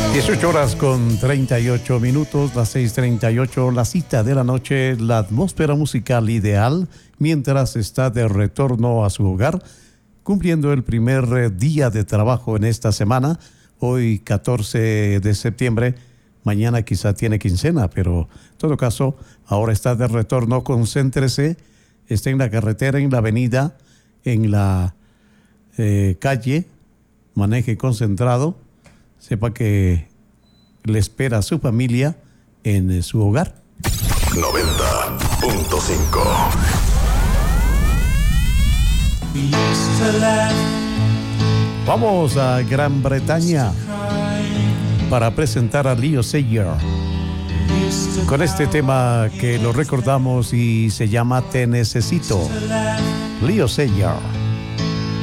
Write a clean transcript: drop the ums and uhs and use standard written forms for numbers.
18 horas con 38 minutos, las 6:38, la cita de la noche, la atmósfera musical ideal mientras está de retorno a su hogar, cumpliendo el primer día de trabajo en esta semana, hoy 14 de septiembre, mañana quizá tiene quincena, pero en todo caso, ahora está de retorno, concéntrese, está en la carretera, en la avenida, en la calle, maneje concentrado. Sepa que le espera a su familia en su hogar. 90.5. Vamos a Gran Bretaña para presentar a Leo Sayer con este tema que lo recordamos y se llama Te Necesito. Leo Sayer.